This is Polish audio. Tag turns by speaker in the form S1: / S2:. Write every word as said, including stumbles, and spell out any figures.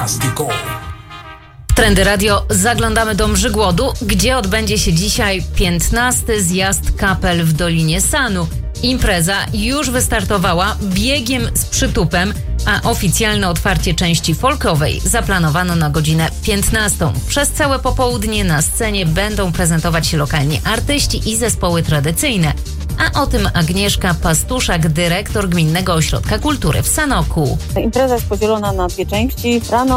S1: Fantastico.
S2: Trendy Radio, zaglądamy do Mrzygłodu, gdzie odbędzie się dzisiaj piętnasty zjazd kapel w Dolinie Sanu. Impreza już wystartowała biegiem z przytupem, a oficjalne otwarcie części folkowej zaplanowano na godzinę piętnastą. Przez całe popołudnie na scenie będą prezentować się lokalni artyści i zespoły tradycyjne. A o tym Agnieszka Pastuszak, dyrektor Gminnego Ośrodka Kultury w Sanoku.
S3: Impreza jest podzielona na dwie części. Rano